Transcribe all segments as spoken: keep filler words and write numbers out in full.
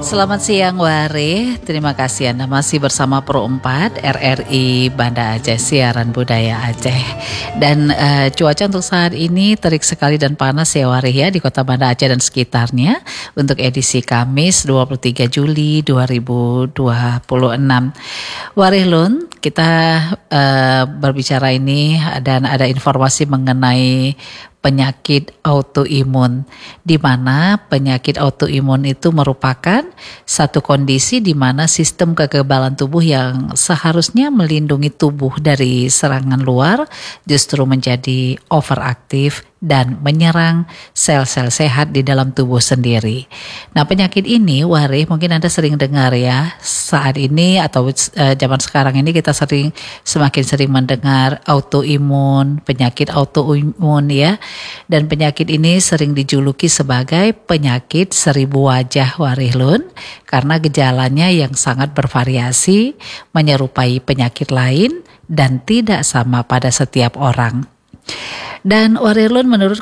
Selamat siang Wari, terima kasih Anda masih bersama Pro empat R R I Banda Aceh, siaran budaya Aceh. Dan uh, cuaca untuk saat ini terik sekali dan panas ya Wari ya di kota Banda Aceh dan sekitarnya untuk edisi Kamis dua puluh tiga Juli dua ribu dua puluh enam. Wari Lun, kita uh, berbicara ini dan ada informasi mengenai penyakit autoimun, di mana penyakit autoimun itu merupakan satu kondisi di mana sistem kekebalan tubuh yang seharusnya melindungi tubuh dari serangan luar justru menjadi overaktif dan menyerang sel-sel sehat di dalam tubuh sendiri. Nah, penyakit ini, Wari, mungkin Anda sering dengar ya, saat ini atau uh, zaman sekarang ini kita sering semakin sering mendengar autoimun, penyakit autoimun ya. Dan penyakit ini sering dijuluki sebagai penyakit seribu wajah Warihlun karena gejalanya yang sangat bervariasi, menyerupai penyakit lain dan tidak sama pada setiap orang. Dan Warihlun, menurut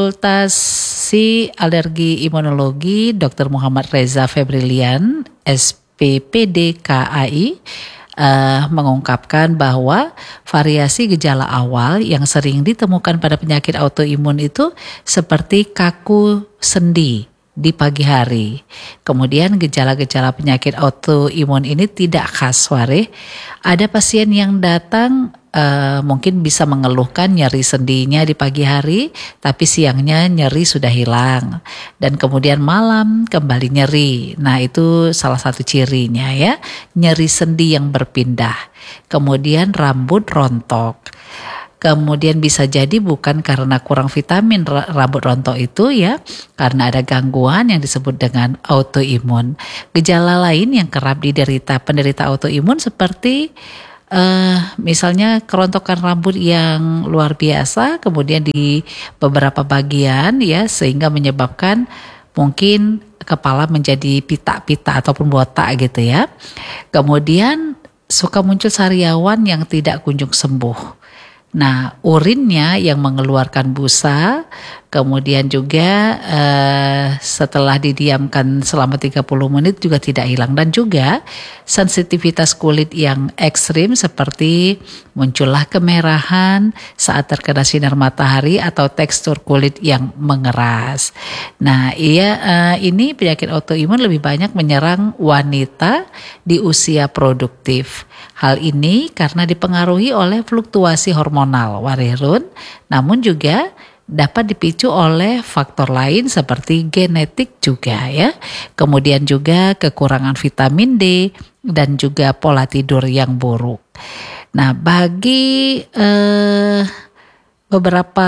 konsultasi alergi imunologi dokter Muhammad Reza Febrilian S P P D K A I Uh, mengungkapkan bahwa variasi gejala awal yang sering ditemukan pada penyakit autoimun itu seperti kaku sendi di pagi hari. Kemudian gejala-gejala penyakit autoimun ini tidak khas, Wari. Ada pasien yang datang Uh, mungkin bisa mengeluhkan nyeri sendinya di pagi hari, tapi siangnya nyeri sudah hilang. Dan kemudian malam kembali nyeri. Nah, itu salah satu cirinya ya, nyeri sendi yang berpindah. Kemudian rambut rontok. Kemudian bisa jadi bukan karena kurang vitamin rambut rontok itu ya, karena ada gangguan yang disebut dengan autoimun. Gejala lain yang kerap diderita penderita autoimun seperti Uh, misalnya kerontokan rambut yang luar biasa, kemudian di beberapa bagian ya, sehingga menyebabkan mungkin kepala menjadi pita-pita ataupun botak gitu ya. Kemudian suka muncul sariawan yang tidak kunjung sembuh. Nah, urinnya yang mengeluarkan busa, kemudian juga eh, setelah didiamkan selama tiga puluh menit juga tidak hilang. Dan juga sensitivitas kulit yang ekstrim seperti muncullah kemerahan saat terkena sinar matahari atau tekstur kulit yang mengeras. Nah, iya eh, ini penyakit autoimun lebih banyak menyerang wanita di usia produktif. Hal ini karena dipengaruhi oleh fluktuasi hormonal Warihlun, namun juga dapat dipicu oleh faktor lain seperti genetik juga ya. Kemudian juga kekurangan vitamin D dan juga pola tidur yang buruk. Nah, bagi eh, beberapa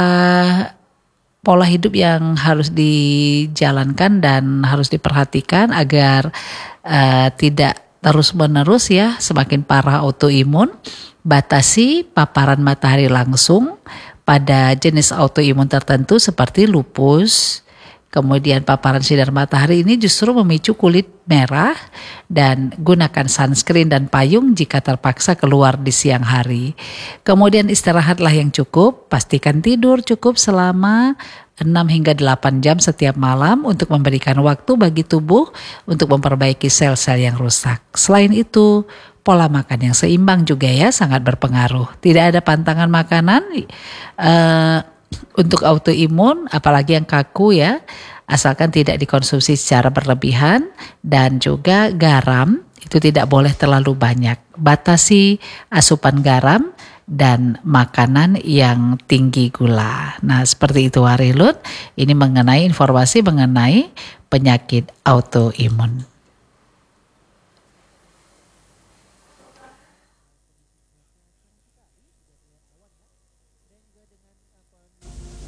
pola hidup yang harus dijalankan dan harus diperhatikan agar eh, tidak terus-menerus ya semakin parah autoimun, batasi paparan matahari langsung pada jenis autoimun tertentu seperti lupus. Kemudian paparan sinar matahari ini justru memicu kulit merah, dan gunakan sunscreen dan payung jika terpaksa keluar di siang hari. Kemudian istirahatlah yang cukup, pastikan tidur cukup selama enam hingga delapan jam setiap malam untuk memberikan waktu bagi tubuh untuk memperbaiki sel-sel yang rusak. Selain itu, pola makan yang seimbang juga ya sangat berpengaruh. Tidak ada pantangan makanan uh, untuk autoimun, apalagi yang kaku ya, asalkan tidak dikonsumsi secara berlebihan. Dan juga garam itu tidak boleh terlalu banyak. Batasi asupan garam dan makanan yang tinggi gula. Nah, seperti itu Warihlun. Ini mengenai informasi mengenai penyakit autoimun.